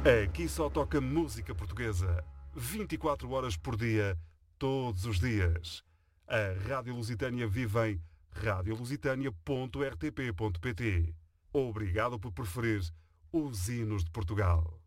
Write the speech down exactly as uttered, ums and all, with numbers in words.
Aqui só toca música portuguesa, vinte e quatro horas por dia, todos os dias. A Rádio Lusitânia vive em radio lusitânia ponto r t p ponto p t. Obrigado por preferir os hinos de Portugal.